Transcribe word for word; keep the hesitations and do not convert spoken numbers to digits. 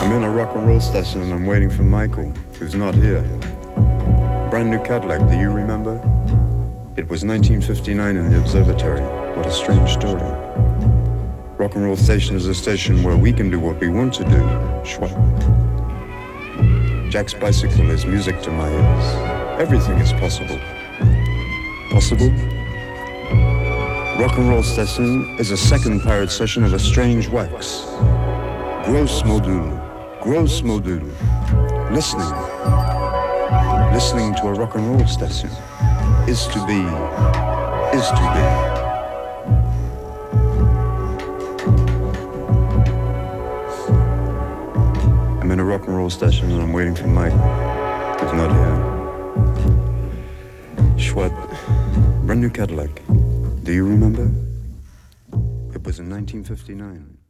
I'm in a rock and roll station and I'm waiting for Michael, who's not here. Brand new Cadillac, do you remember? It was nineteen fifty-nine in the observatory. What a strange story. Rock and roll station is a station where we can do what we want to do. Schwab. Jack's bicycle is music to my ears. Everything is possible. Possible? Rock and roll station is a second pirate session of a strange wax. Gross module. Gross module. Listening. Listening to a rock and roll station is to be, is to be. I'm in a rock and roll station and I'm waiting for Mike. He's not here. Schwab, brand new Cadillac. Do you remember? It was in nineteen fifty-nine.